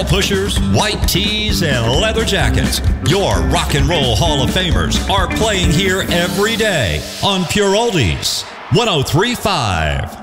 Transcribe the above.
Pushers, white tees, and leather jackets. Your Rock and Roll Hall of Famers are playing here every day on Pure Oldies 103.5.